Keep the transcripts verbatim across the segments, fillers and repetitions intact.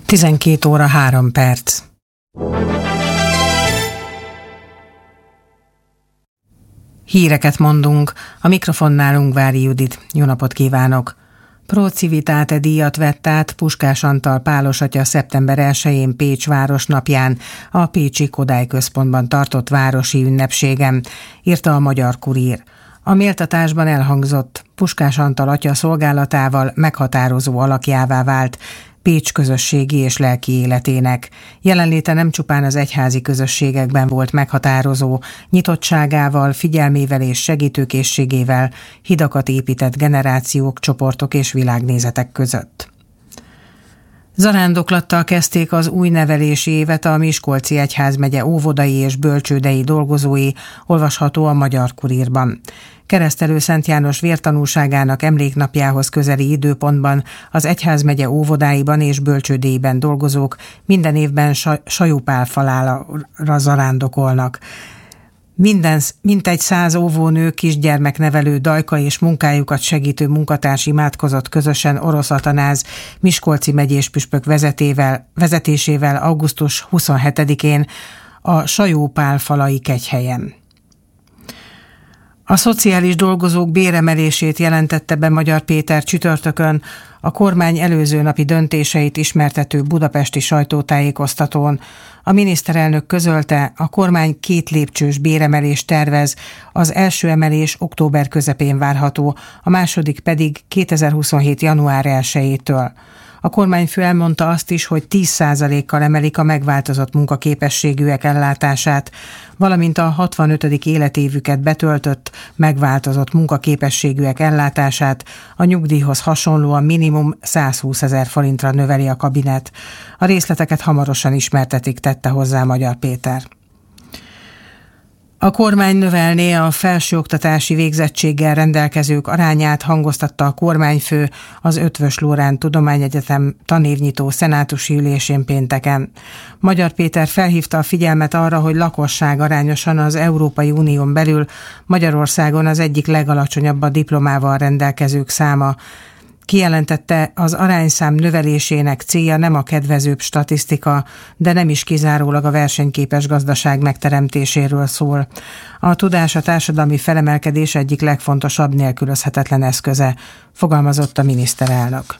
tizenkét óra három perc. Híreket mondunk, a mikrofonnál Ungvári Judit. Jó napot kívánok! Pro Civitate díjat vett át Puskás Antal Pálos atya szeptember elsején Pécs városnapján a pécsi Kodály Központban tartott városi ünnepségen, írta a Magyar Kurír. A méltatásban elhangzott, Puskás Antal atya szolgálatával meghatározó alakjává vált Pécs közösségi és lelki életének. Jelenléte nem csupán az egyházi közösségekben volt meghatározó, nyitottságával, figyelmével és segítőkészségével hidakat épített generációk, csoportok és világnézetek között. Zarándoklattal kezdték az új nevelési évet a Miskolci Egyházmegye óvodai és bölcsődei dolgozói, olvasható a Magyar Kurírban. Keresztelő Szent János vértanúságának emléknapjához közeli időpontban az Egyházmegye óvodáiban és bölcsődéiben dolgozók minden évben Sajópálfalára zarándokolnak. Minden, mintegy száz óvónő, kisgyermeknevelő, dajka és munkájukat segítő munkatárs imádkozott közösen Orosz Atanáz miskolci megyés püspök vezetével, vezetésével augusztus huszonhetedikén a Sajópálfalai kegyhelyen. A szociális dolgozók béremelését jelentette be Magyar Péter csütörtökön a kormány előző napi döntéseit ismertető budapesti sajtótájékoztatón. A miniszterelnök közölte, a kormány két lépcsős béremelést tervez, az első emelés október közepén várható, a második pedig kétezer-huszonhét január elsejétől. A kormányfő elmondta azt is, hogy tíz százalékkal emelik a megváltozott munkaképességűek ellátását, valamint a hatvanötödik életévüket betöltött, megváltozott munkaképességűek ellátását a nyugdíjhoz hasonlóan minimum százhúszezer forintra növeli a kabinet. A részleteket hamarosan ismertetik, tette hozzá Magyar Péter. A kormány növelné a felsőoktatási végzettséggel rendelkezők arányát, hangoztatta a kormányfő az Eötvös Loránd Tudományegyetem tanévnyitó szenátusi ülésén pénteken. Magyar Péter felhívta a figyelmet arra, hogy lakosság arányosan az Európai Unión belül Magyarországon az egyik legalacsonyabb a diplomával rendelkezők száma. Kijelentette, az arányszám növelésének célja nem a kedvezőbb statisztika, de nem is kizárólag a versenyképes gazdaság megteremtéséről szól. A tudás a társadalmi felemelkedés egyik legfontosabb, nélkülözhetetlen eszköze, fogalmazott a miniszterelnök.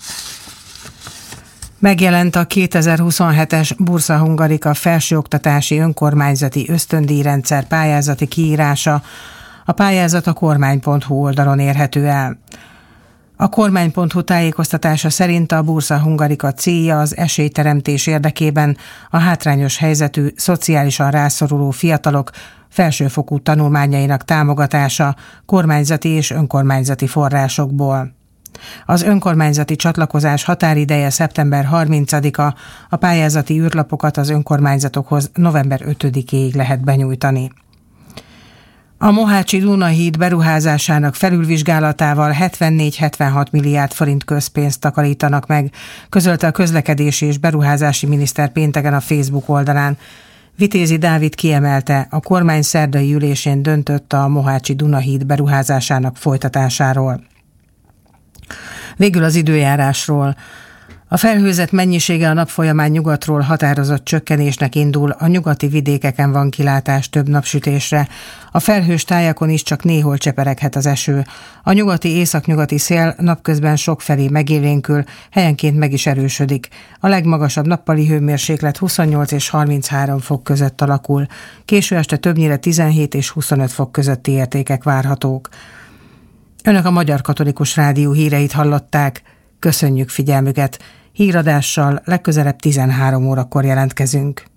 Megjelent a kétezer-huszonhetes Bursa Hungarika felsőoktatási önkormányzati ösztöndíjrendszer pályázati kiírása. A pályázat a kormány pont hu oldalon érhető el. A kormány pont hu tájékoztatása szerint a Bursa Hungarika célja az esélyteremtés érdekében a hátrányos helyzetű, szociálisan rászoruló fiatalok felsőfokú tanulmányainak támogatása kormányzati és önkormányzati forrásokból. Az önkormányzati csatlakozás határideje szeptember harmincadika, a pályázati űrlapokat az önkormányzatokhoz november ötödikéig lehet benyújtani. A Mohácsi Duna-híd beruházásának felülvizsgálatával hetvennégy-hetvenhat milliárd forint közpénzt takarítanak meg, közölte a közlekedési és beruházási miniszter pénteken a Facebook oldalán. Vitézi Dávid kiemelte, a kormány szerdai ülésén döntött a Mohácsi Duna-híd beruházásának folytatásáról. Végül az időjárásról. A felhőzet mennyisége a nap folyamán nyugatról határozott csökkenésnek indul, a nyugati vidékeken van kilátás több napsütésre. A felhős tájakon is csak néhol csepereghet az eső. A nyugati északnyugati szél napközben sokfelé megélénkül, helyenként meg is erősödik. A legmagasabb nappali hőmérséklet huszonnyolc és harminchárom fok között alakul. Késő este többnyire tizenhét és huszonöt fok közötti értékek várhatók. Önök a Magyar Katolikus Rádió híreit hallották. Köszönjük figyelmüket! Híradással legközelebb tizenhárom órakor jelentkezünk.